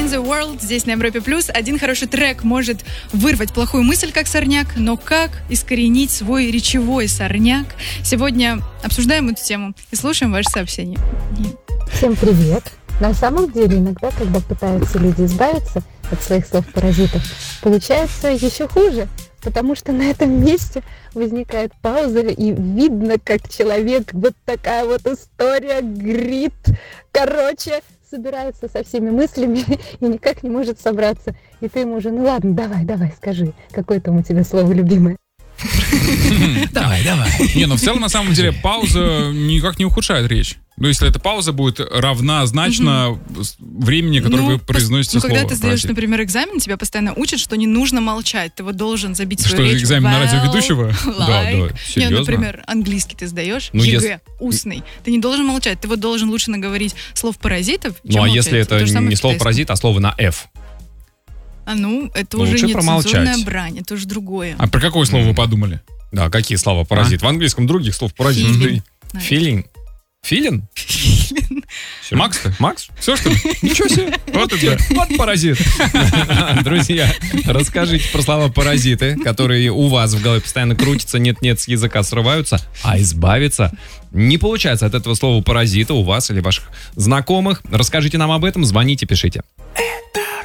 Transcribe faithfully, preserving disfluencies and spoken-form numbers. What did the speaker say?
in the World здесь на Европе Плюс. Один хороший трек может вырвать плохую мысль, как сорняк, но как искоренить свой речевой сорняк? Сегодня обсуждаем эту тему и слушаем ваши сообщения. Всем привет! На самом деле, иногда, когда пытаются люди избавиться от своих слов-паразитов, получается еще хуже, потому что на этом месте возникает пауза, и видно, как человек, вот такая вот история, грит, короче, собирается со всеми мыслями и никак не может собраться. И ты ему уже, ну ладно, давай, давай, скажи, какое там у тебя слово любимое. Давай, давай. Не, ну в целом, на самом деле, пауза никак не ухудшает речь. Ну, если эта пауза будет равнозначно времени, которое Ну, вы произносите Ну, слово. когда ты сдаешь, «паразит». например, экзамен, тебя постоянно учат, что не нужно молчать. Ты вот должен забить свою Что, речь. экзамен на Well, радиоведущего? Да, like. да, Не, серьезно? например, английский ты сдаешь, Ну, ЕГЭ, если- устный. Ты не должен молчать. Ты вот должен лучше наговорить слов паразитов, Ну, чем а молчать. если это То же самое не в слово китайском. паразит, а слово на F? А ну, это Ну, уже лучше не промолчать. цензурная брань, это уже другое. А про какое слово вы подумали? Да, какие слова паразит? В английском других слов паразит. Филин. Филин. Филин? Макс ты? Макс? Все, что ли? Ничего себе. Вот это. Вот паразит. Друзья, расскажите про слова паразиты, которые у вас в голове постоянно крутятся, нет-нет, с языка срываются, а избавиться не получается от этого слова паразита у вас или ваших знакомых. Расскажите нам об этом, звоните, пишите. Это